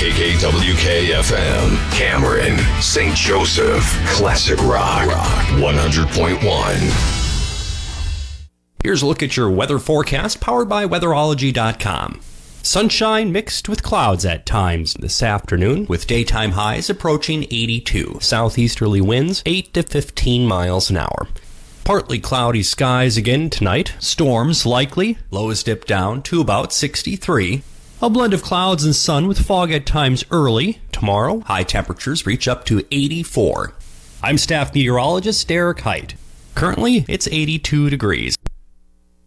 KKWK FM, Cameron, St. Joseph, Classic Rock 100.1. Here's a look at your weather forecast powered by weatherology.com. Sunshine mixed with clouds at times this afternoon, with daytime highs approaching 82. Southeasterly winds 8 to 15 miles an hour. Partly cloudy skies again tonight. Storms likely. Lows dip down to about 63. A blend of clouds and sun with fog at times early. Tomorrow, high temperatures reach up to 84. I'm staff meteorologist Derek Height. Currently, it's 82 degrees.